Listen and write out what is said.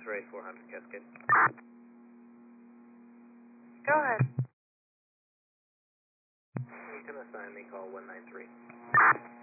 X-ray 400 Cascade. Go ahead. You can assign me call 193.